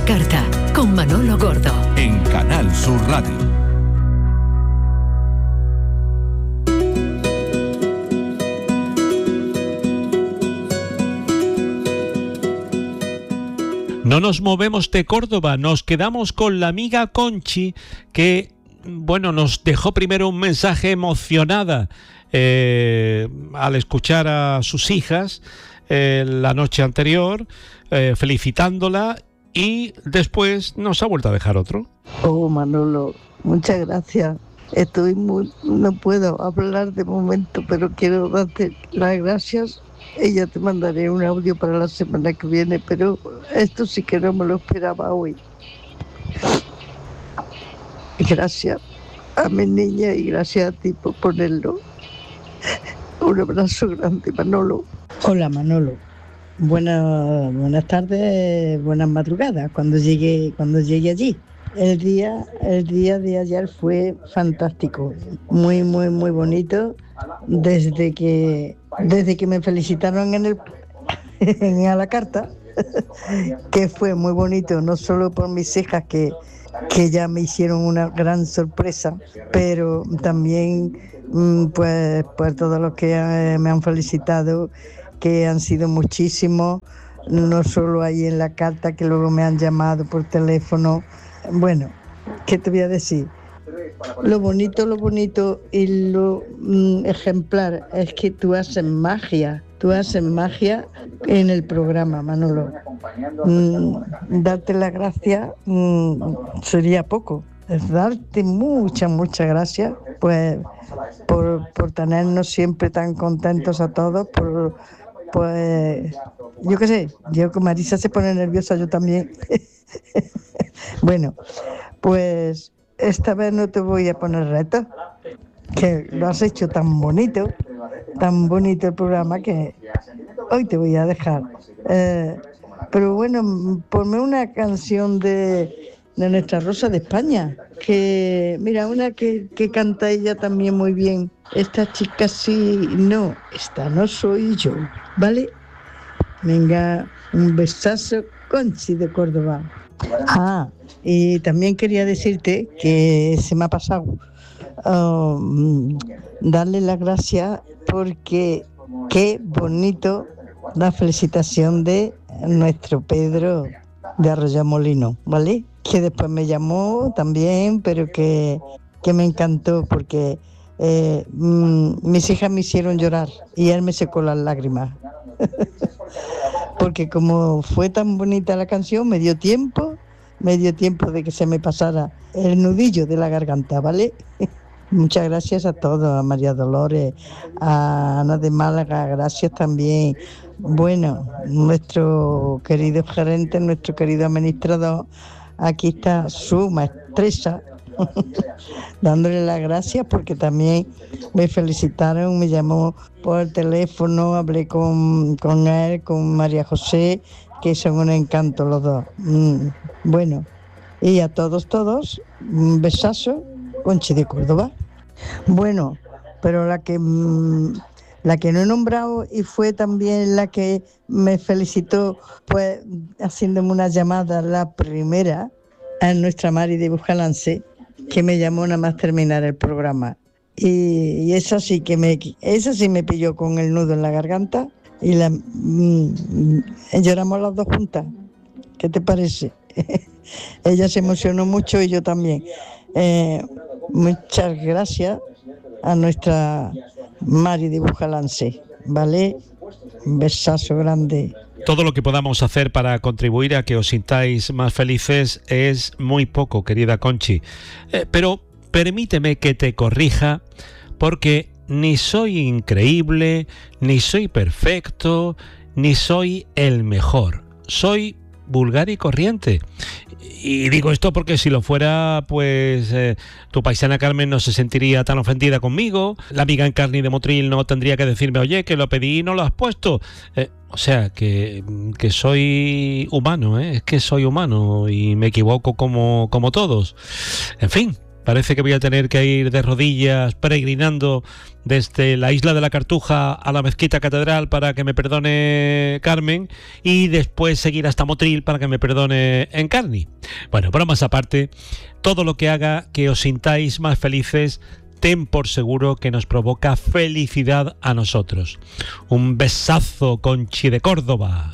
la carta, con Manolo Gordo. En Canal Sur Radio. No nos movemos de Córdoba, nos quedamos con la amiga Conchi, que, bueno, nos dejó primero un mensaje emocionada al escuchar a sus hijas la noche anterior, felicitándola, y después nos ha vuelto a dejar otro. Oh, Manolo, muchas gracias. No puedo hablar de momento, pero quiero darte las gracias. Ya te mandaré un audio para la semana que viene, pero esto sí que no me lo esperaba hoy. Gracias a mi niña y gracias a ti por ponerlo. Un abrazo grande, Manolo. Hola, Manolo. Buenas tardes, buenas madrugadas cuando llegue allí. El día de ayer fue fantástico, muy bonito. Desde que me felicitaron en la carta, que fue muy bonito, no solo por mis hijas que ya me hicieron una gran sorpresa, pero también pues todos los que me han felicitado, que han sido muchísimos, no solo ahí en la carta, que luego me han llamado por teléfono. Bueno, ¿qué te voy a decir? Lo bonito y lo ejemplar es que tú haces magia en el programa, Manolo. Darte las gracias sería poco. Es darte muchas gracias, pues, por tenernos siempre tan contentos a todos, pues, yo qué sé, yo con Marisa se pone nerviosa, yo también. Bueno, pues esta vez no te voy a poner retos, que lo has hecho tan bonito el programa, que hoy te voy a dejar. Pero bueno, ponme una canción de nuestra Rosa de España, que mira, una que canta ella también muy bien. Esta chica sí, no, esta no soy yo, ¿vale? Venga, un besazo, Conchi de Córdoba. Y también quería decirte que se me ha pasado darle las gracias, porque qué bonito la felicitación de nuestro Pedro de Arroyamolinos, ¿vale? Que después me llamó también, pero que me encantó, porque mis hijas me hicieron llorar y él me secó las lágrimas. Porque como fue tan bonita la canción, me dio tiempo de que se me pasara el nudillo de la garganta, ¿vale? Muchas gracias a todos, a María Dolores, a Ana de Málaga, gracias también. Bueno, nuestro querido gerente, nuestro querido administrador, aquí está su maestresa, dándole las gracias, porque también me felicitaron, me llamó por teléfono, hablé con él, con María José, que son un encanto los dos. Bueno, y a todos, un besazo, Conchi de Córdoba. Bueno, pero la que no he nombrado y fue también la que me felicitó, pues haciéndome una llamada, la primera, a nuestra Mari de Bujalance, que me llamó nada más terminar el programa. Y esa sí me pilló con el nudo en la garganta y lloramos las dos juntas. ¿Qué te parece? Ella se emocionó mucho y yo también. Muchas gracias a nuestra Mari de Bujalance, ¿vale? Un besazo grande. Todo lo que podamos hacer para contribuir a que os sintáis más felices es muy poco, querida Conchi. Pero permíteme que te corrija, porque ni soy increíble, ni soy perfecto, ni soy el mejor. Soy vulgar y corriente. Y digo esto porque si lo fuera, pues tu paisana Carmen no se sentiría tan ofendida conmigo, la amiga Encarni de Motril no tendría que decirme, oye, que lo pedí y no lo has puesto. O sea, que soy humano, es que soy humano y me equivoco como todos. En fin, Parece que voy a tener que ir de rodillas peregrinando desde la isla de la Cartuja a la mezquita catedral para que me perdone Carmen y después seguir hasta Motril para que me perdone Encarni. Bueno, bromas aparte, todo lo que haga que os sintáis más felices, ten por seguro que nos provoca felicidad a nosotros. Un besazo, Conchi de Córdoba.